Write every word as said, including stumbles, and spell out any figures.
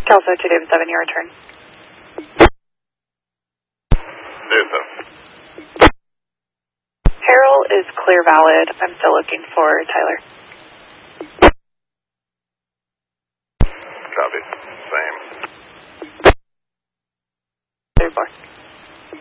Kelso two David seven, your return. David seven. Harold is clear valid. I'm still looking for Tyler. Copy. Same. three four.